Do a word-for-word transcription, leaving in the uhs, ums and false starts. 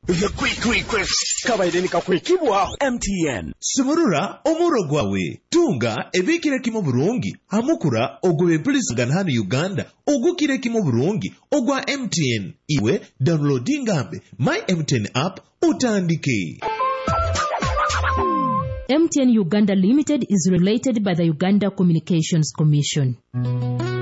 The quick, quick, quick. Kabaideni ka quick kibwa. M T N. Simurura omuro gwawe. Tunga ebikire kimo burungi. Hamukura ogwe police ganhani Uganda. Ogukire kimo burungi. Ogwa M T N. Iwe downloading ambe. My M T N app utandike. M T N Uganda Limited is regulated by the Uganda Communications Commission.